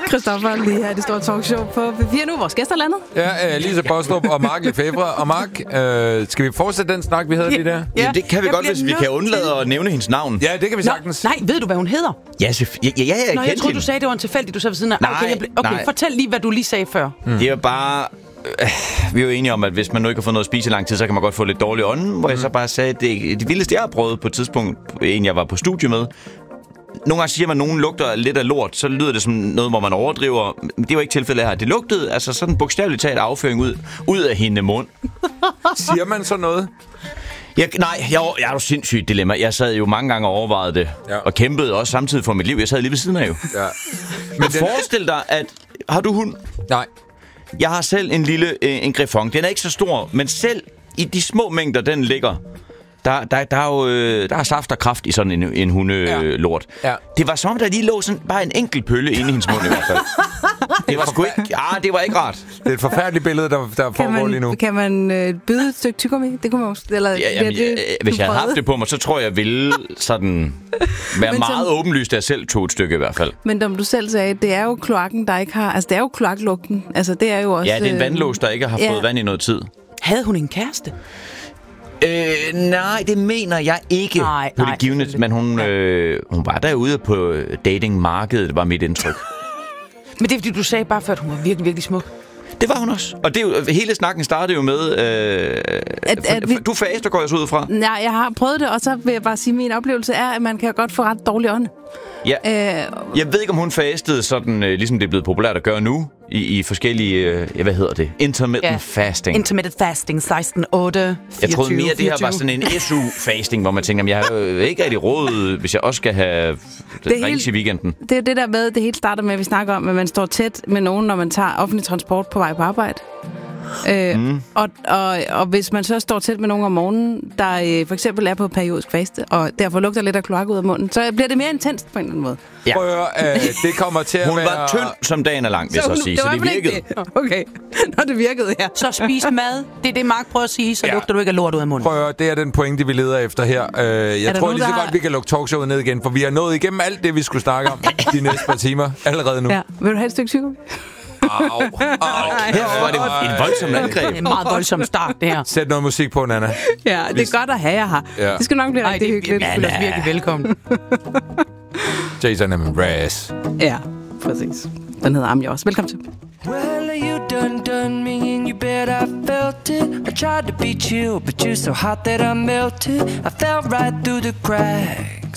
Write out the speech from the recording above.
Christoffer lige her, det store talkshow på P4 nu. Vores gæster landet. Ja, Lise Bostrup og Mark Lefebvre. Og Mark, skal vi fortsætte den snak, vi havde lige der? Ja, det kan vi godt, hvis vi kan undlade at nævne hendes navn. Ja, det kan vi sagtens. Nej, ved du, hvad hun hedder? Ja, jeg troede, du sagde, det var en tilfældig, du sad ved siden af. Okay, fortæl lige, hvad du lige sagde før. Det er bare... Vi er jo enige om, at hvis man nu ikke har fået noget at spise i lang tid, så kan man godt få lidt dårlig ånd. Hvor jeg så bare sagde, at det vildeste, jeg har prøvet på et tidspunkt, en jeg var på studie med. Nogle gange siger man, at nogen lugter lidt af lort, så lyder det som noget, hvor man overdriver. Det var ikke tilfældet her. Det lugtede altså sådan bogstaveligt talt afføring ud af hende mund. Siger man så noget? Jeg er jo sindssygt dilemma. Jeg sad jo mange gange og overvejede det, og kæmpede også samtidig for mit liv. Jeg sad lige ved siden af jo. Ja. Men forestil dig, at... Har du hund? Nej. Jeg har selv en griffon. Den er ikke så stor, men selv i de små mængder, den ligger... Der er saft og kraft i sådan en hundelort. Ja. Det var som om, der lige lå sådan bare en enkelt pølle inde i hendes mund i hvert fald. Det var sgu ikke... det var ikke rart. Det er et forfærdeligt billede, der foregår lige nu. Kan man byde et stykke tyggegummi? Det kunne man også... Hvis jeg havde haft det på mig, så tror jeg ville sådan være meget åbenlyst, at jeg selv tog et stykke i hvert fald. Men som du selv sagde, det er jo kloakken, der ikke har... Altså, det er jo kloaklugten. Altså, det er jo også... Ja, det er en vandlås, der ikke har fået vand i noget tid. Havde hun en kæreste? Nej, det mener jeg ikke på det givende, men hun var derude på datingmarkedet, det var mit indtryk. Men det er fordi, du sagde bare før, at hun var virkelig, virkelig smuk. Det var hun også. Og det er jo, hele snakken startede jo med... Du faster, går jeg så ud fra. Nej, jeg har prøvet det, og så vil jeg bare sige, at min oplevelse er, at man kan godt få ret dårlig ånd. Ja. Jeg ved ikke, om hun fastede sådan, ligesom det er blevet populært at gøre nu, i forskellige, hvad hedder det? Intermittent fasting. Intermittent fasting, 16-8, 24, jeg troede mere, det her var sådan en SU-fasting, hvor man tænker, jeg har ikke rigtig råd, hvis jeg også skal have rent i weekenden. Det er det der med, det hele starter med, at vi snakker om, at man står tæt med nogen, når man tager offentlig transport på vej på arbejde. Og hvis man så står tæt med nogen om morgenen, der for eksempel er på periodisk faste, og derfor lugter lidt af kloak ud af munden, så bliver det mere intenst på en eller anden måde. Ja. Prøv at det kommer til at Hun var tynd, som dagen er lang, vil jeg så sige, så det virkede. Okay, når det virkede, ja. Så spis mad, det er det, Mark prøver at sige, så lugter du ikke af lort ud af munden. Prøv at det er den pointe, vi leder efter her. Jeg tror lige så godt, vi kan lukke talkshowet ned igen, for vi har nået igennem alt det, vi skulle snakke om de næste par timer allerede nu. Ja. Vil du have et stykke tyggegummi? Her var det et voldsomt angreb. Det er en meget voldsom start, det her. Sæt noget musik på, Nana. Ja, det er godt at have jer her. Ja. Det skal nok blive rigtig hyggeligt. Det er virkelig velkommen. Jason Mraz. Ja, præcis. Den hedder Amja også. Velkommen til. Well, you done me and you bet I felt it. I tried to beat you, but you're so hot that I melted. I fell right through the cracks.